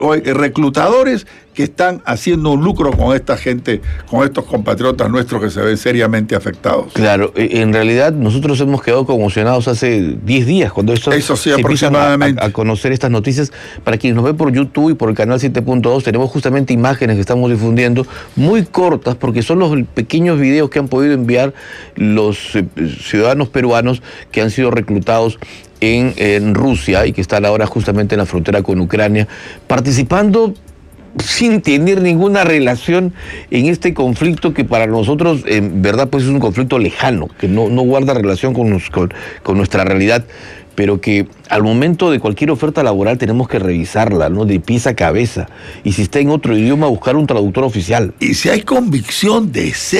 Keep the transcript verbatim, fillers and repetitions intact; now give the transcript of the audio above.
reclutadores que están haciendo un lucro con esta gente, con estos compatriotas nuestros que se ven seriamente afectados. Claro, en realidad nosotros hemos quedado conmocionados hace diez días cuando esto Eso sí, se empiezan a, aproximadamente. a, a conocer estas noticias. Para quienes nos ven por YouTube y por el canal siete punto dos, tenemos justamente imágenes que estamos difundiendo, muy cortas, porque son los pequeños videos que han podido enviar los eh, ciudadanos peruanos que han sido reclutados en, en Rusia y que están ahora justamente en la frontera con Ucrania, participando sin tener ninguna relación en este conflicto que para nosotros en verdad pues es un conflicto lejano, que no, no guarda relación con, nos, con, con nuestra realidad, pero que al momento de cualquier oferta laboral tenemos que revisarla, ¿no? De pies a cabeza, y si está en otro idioma buscar un traductor oficial. Y si hay convicción de ser